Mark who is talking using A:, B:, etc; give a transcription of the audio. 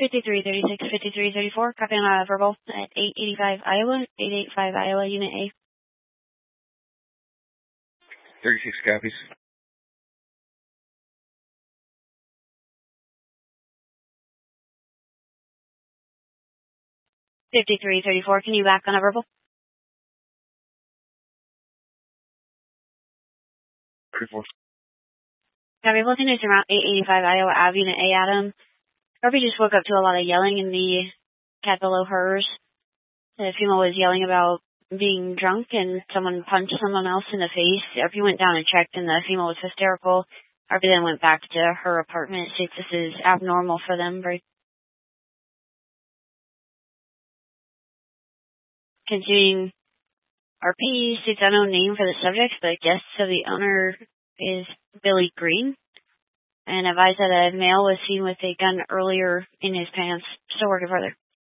A: 5336, 5334, copy on a verbal at 885 Iowa, 885 Iowa, Unit A.
B: 36 copies.
A: $53.34. Can you back on a verbal?
B: 34.
A: Copy. Both units around 885 Iowa Ave, Unit A, Adam. Harvey just woke up to a lot of yelling in the cat below hers. The female was yelling about being drunk and someone punched someone else in the face. Harvey went down and checked and the female was hysterical. Harvey then went back to her apartment. States this is abnormal for them. Continuing RP states unknown name for the subject, but guess of the owner is Billy Green. And advised that a male was seen with a gun earlier in his pants. Still working further.